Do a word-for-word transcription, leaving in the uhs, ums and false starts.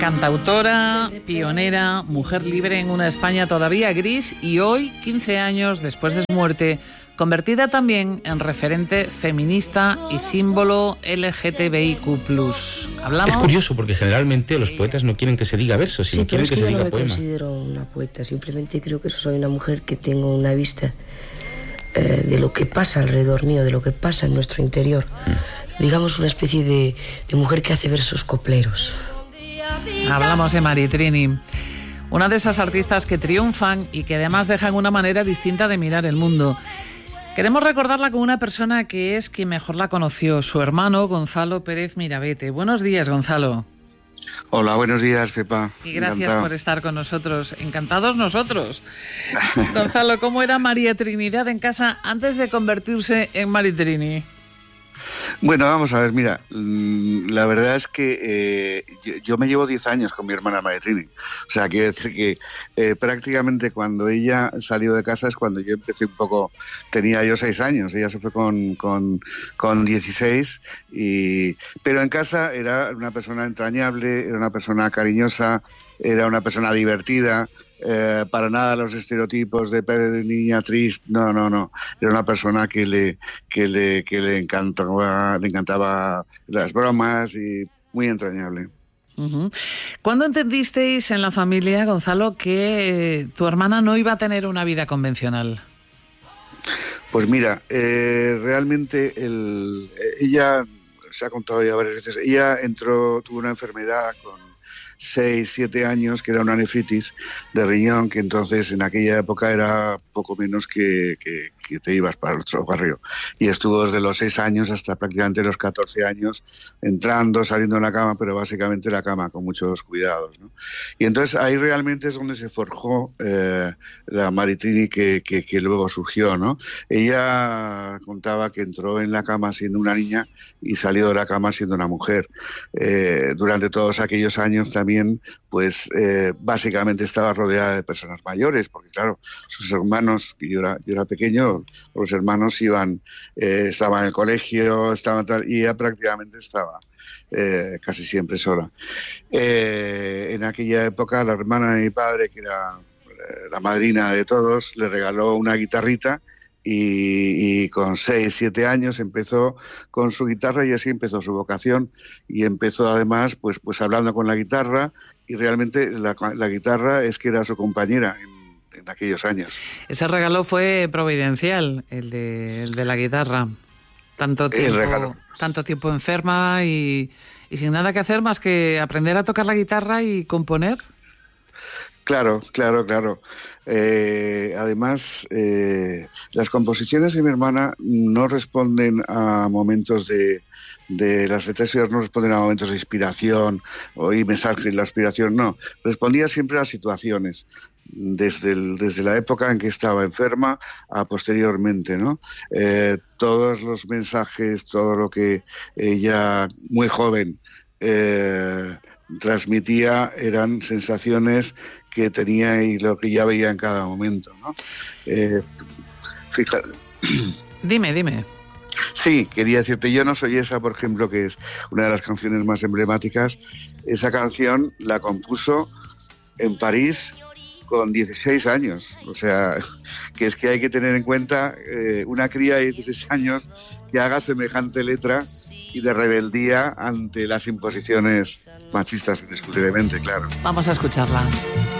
Cantautora, pionera, mujer libre en una España todavía gris y hoy, quince años después de su muerte, convertida también en referente feminista y símbolo L G T B I Q plus. ¿Hablamos? Es curioso porque generalmente los poetas no quieren que se diga versos, sino sí, quieren que, que se diga poema. Yo no me considero una poeta, simplemente creo que soy una mujer que tengo una vista eh, de lo que pasa alrededor mío, de lo que pasa en nuestro interior. Mm. Digamos una especie de, de mujer que hace versos copleros. Hablamos de Maritrini, una de esas artistas que triunfan y que además dejan una manera distinta de mirar el mundo. Queremos recordarla con una persona que es quien mejor la conoció, su hermano Gonzalo Pérez Mirabete. Buenos días, Gonzalo. Hola, buenos días, Pepa. Y gracias Encantado. por estar con nosotros. Encantados nosotros. Gonzalo, ¿cómo era María Trinidad en casa antes de convertirse en Maritrini? Bueno, vamos a ver, mira, la verdad es que eh, yo, yo me llevo diez años con mi hermana Maritrini. O sea, quiero decir que eh, prácticamente cuando ella salió de casa es cuando yo empecé un poco, tenía yo seis años, ella se fue con, con, con dieciséis, y, pero en casa era una persona entrañable, era una persona cariñosa, era una persona divertida. Eh, para nada los estereotipos de, de niña triste, no, no, no. Era una persona que le que le que le encantaba, le encantaba las bromas y muy entrañable. Uh-huh. ¿Cuándo entendisteis en la familia, Gonzalo, que eh, tu hermana no iba a tener una vida convencional? Pues mira, eh, realmente el, ella, se ha contado ya varias veces, ella entró, tuvo una enfermedad con seis, siete años, que era una nefritis de riñón, que entonces en aquella época era poco menos que, que, que te ibas para el otro barrio. Y estuvo desde los seis años hasta prácticamente los catorce años, entrando, saliendo de la cama, pero básicamente la cama, con muchos cuidados, ¿no? Y entonces ahí realmente es donde se forjó eh, la Maritrini que, que, que luego surgió, ¿no? Ella contaba que entró en la cama siendo una niña y salió de la cama siendo una mujer. Eh, durante todos aquellos años también pues eh, básicamente estaba rodeada de personas mayores, porque claro, sus hermanos, que yo era, yo era pequeño, los hermanos iban, eh, estaban en el colegio, estaban tal, y ella prácticamente estaba eh, casi siempre sola. Eh, en aquella época la hermana de mi padre, que era eh, la madrina de todos, le regaló una guitarrita. Y, y con seis, siete años empezó con su guitarra y así empezó su vocación, y empezó además pues pues hablando con la guitarra, y realmente la, la guitarra es que era su compañera en, en aquellos años. Ese regalo fue providencial, el de, el de la guitarra. Tanto tiempo, tanto tiempo enferma y, y sin nada que hacer más que aprender a tocar la guitarra y componer. Claro, claro, claro. Eh, además, eh, las composiciones de mi hermana no responden a momentos de, de las letras, no responden a momentos de inspiración o y mensajes, la inspiración no. Respondía siempre a situaciones, desde, el, desde la época en que estaba enferma a posteriormente, ¿no? Eh, todos los mensajes, todo lo que ella, muy joven, eh, transmitía eran sensaciones que tenía y lo que ya veía en cada momento, ¿no? Eh, fíjate. Dime, dime. Sí, quería decirte, Yo no soy esa, por ejemplo, que es una de las canciones más emblemáticas. Esa canción la compuso en París con dieciséis años. O sea, que es que hay que tener en cuenta eh, una cría de dieciséis años que haga semejante letra y de rebeldía ante las imposiciones machistas, indiscutiblemente, claro. Vamos a escucharla.